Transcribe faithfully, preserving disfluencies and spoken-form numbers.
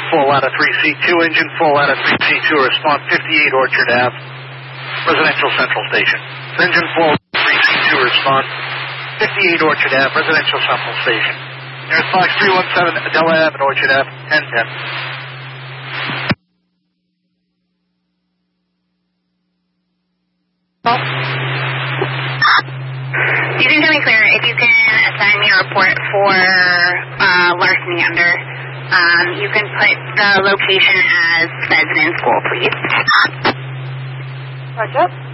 full out of three C two, engine full out of three C two, respond fifty-eight Orchard Ave, residential central station. Engine full, three C two, respond fifty-eight Orchard Ave, residential central station. There's Fox three one seven, Adela Ave and Orchard Ave, ten ten. You can tell me clear if you can assign me a report for uh, larceny under. Um, you can put the location as Pheasant School, please. Roger.